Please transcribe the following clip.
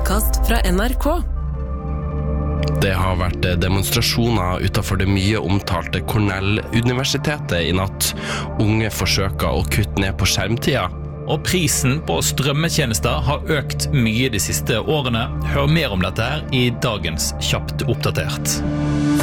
podcast fra NRK. Det har vært demonstrasjoner utenfor det mye omtalte Cornell-universitetet i natt. Unge forsøker å kutte ned på skjermtida. Og prisen på strømmetjenester har økt mye de siste årene. Hør mer om dette her i dagens Kjapt oppdatert.